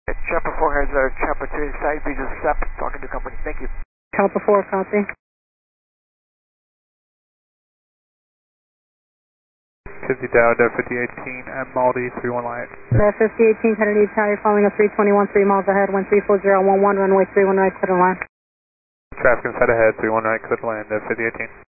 Chopper 4 has our Chopper 2 inside, we just stopped talking to company. Thank you. Chopper 4, copy. 50 Dow, 5018, and Maldi, 31 Light. 5018, Kennedy Tower, following a 321, 3 miles ahead, wind 34011, runway 31 right, clear to land. Traffic inside ahead, 31 right, clear to land, 5018.